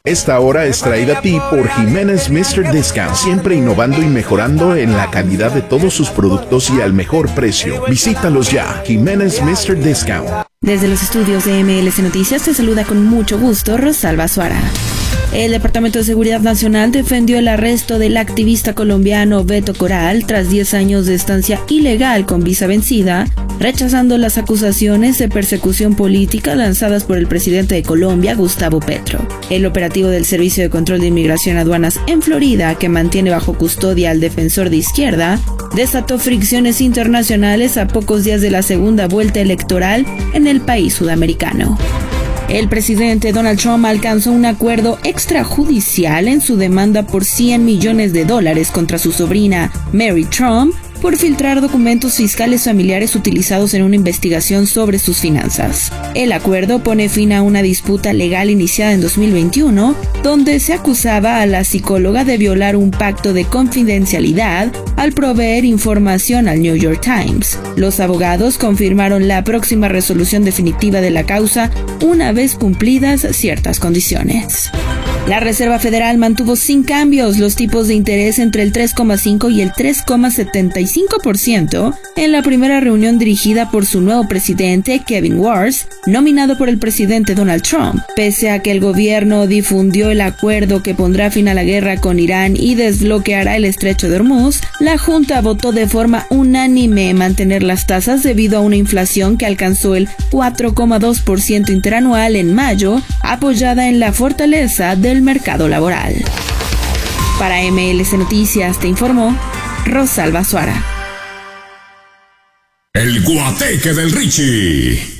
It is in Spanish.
Esta hora es traída a ti por Jiménez Mr. Discount, siempre innovando y mejorando en la calidad de todos sus productos y al mejor precio. Visítalos ya, Jiménez Mr. Discount. Desde los estudios de MLC Noticias te saluda con mucho gusto Rosalba Suara. El Departamento de Seguridad Nacional defendió el arresto del activista colombiano Beto Coral tras 10 años de estancia ilegal con visa vencida, rechazando las acusaciones de persecución política lanzadas por el presidente de Colombia, Gustavo Petro. El operativo del Servicio de Control de Inmigración y Aduanas en Florida, que mantiene bajo custodia al defensor de izquierda, desató fricciones internacionales a pocos días de la segunda vuelta electoral en el país sudamericano. El presidente Donald Trump alcanzó un acuerdo extrajudicial en su demanda por $100 millones contra su sobrina Mary Trump por filtrar documentos fiscales familiares utilizados en una investigación sobre sus finanzas. El acuerdo pone fin a una disputa legal iniciada en 2021, donde se acusaba a la psicóloga de violar un pacto de confidencialidad al proveer información al New York Times. Los abogados confirmaron la próxima resolución definitiva de la causa una vez cumplidas ciertas condiciones. La Reserva Federal mantuvo sin cambios los tipos de interés entre el 3,5 y el 3,75% en la primera reunión dirigida por su nuevo presidente, Kevin Warsh, nominado por el presidente Donald Trump. Pese a que el gobierno difundió el acuerdo que pondrá fin a la guerra con Irán y desbloqueará el estrecho de Hormuz, la Junta votó de forma unánime mantener las tasas debido a una inflación que alcanzó el 4,2% interanual en mayo, apoyada en la fortaleza del mercado laboral. Para MLC Noticias te informó Rosalba Suara. El Guateque del Richie.